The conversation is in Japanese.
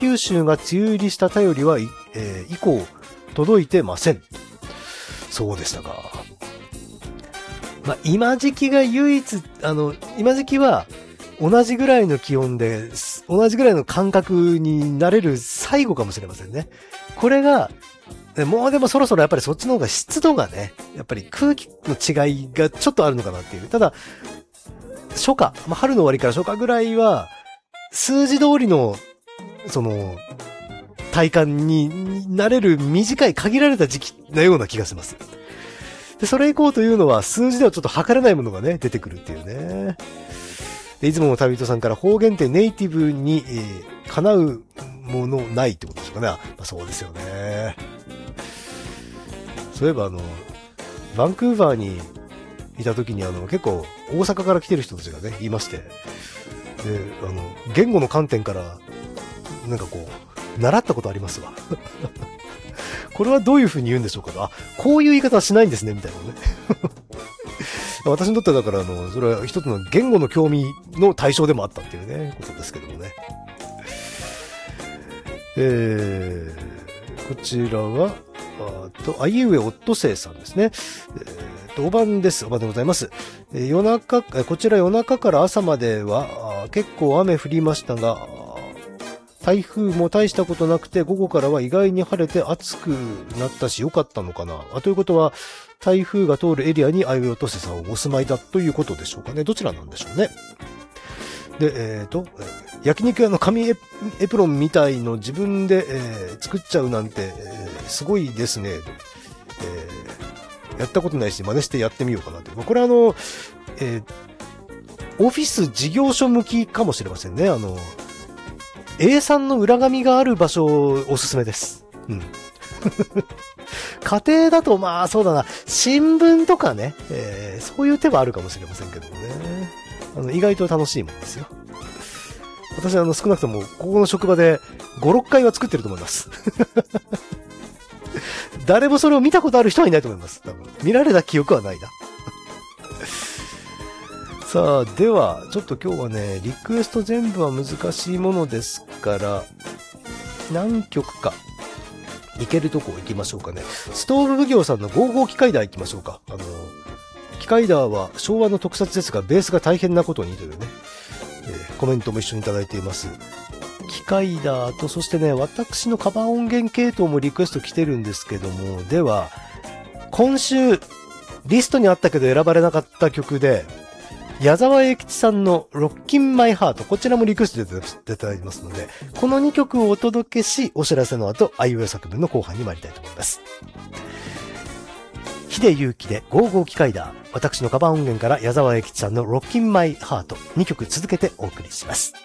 九州が梅雨入りした便りは、以降届いてません。そうでしたか。まあ、今時期が唯一、今時期は同じぐらいの気温で、同じぐらいの感覚になれる最後かもしれませんね。これが、もうでもそろそろやっぱりそっちの方が湿度がね、やっぱり空気の違いがちょっとあるのかなっていう。ただ、初夏、まあ、春の終わりから初夏ぐらいは、数字通りの、体感になれる短い限られた時期なような気がします。で、それ以降というのは数字ではちょっと測れないものがね、出てくるっていうね。で、いつもの旅人さんから方言ってネイティブに、かなうものないってことでしょうかね。まあ、そうですよね。そういえばバンクーバーにいた時に結構大阪から来てる人たちがね、いまして、で、言語の観点から、なんかこう、習ったことありますわ。これはどういう風に言うんでしょうか。あ、こういう言い方はしないんですね、みたいなね。私にとってはだからそれは一つの言語の興味の対象でもあったっていうね、ことですけどもね。こちらは、あいうえオットセイさんですね。お晩です。お晩でございます。こちら夜中から朝までは結構雨降りましたが、台風も大したことなくて、午後からは意外に晴れて暑くなったし良かったのかな。ということは、台風が通るエリアにあいうえオットセイさんお住まいだということでしょうかね。どちらなんでしょうね。で、焼肉屋の紙エプロンみたいの自分で、作っちゃうなんて、すごいですね。やったことないし真似してやってみようかなって。これオフィス事業所向きかもしれませんね。A3 の裏紙がある場所おすすめです。うん。家庭だとまあそうだな、新聞とかね、そういう手はあるかもしれませんけどね。意外と楽しいもんですよ。私少なくともここの職場で5、6回は作ってると思います。誰もそれを見たことある人はいないと思います。多分見られた記憶はないな。さあ、では、ちょっと今日はね、リクエスト全部は難しいものですから、何曲か、いけるとこ行きましょうかね。ストーブ奉行さんの55機械ダー行きましょうか。機械ダーは昭和の特撮ですが、ベースが大変なことにというね、コメントも一緒にいただいています。機械ダーと、そしてね、私のカバー音源系統もリクエスト来てるんですけども、では、今週、リストにあったけど選ばれなかった曲で、矢沢永吉さんのロッキンマイハート、こちらもリクエストでいただいてますので、この2曲をお届けし、お知らせの後、あいうえ作文の後半に参りたいと思います。秀勇気で55機械ダー、私のカバー音源から矢沢永吉さんのロッキンマイハート、2曲続けてお送りします。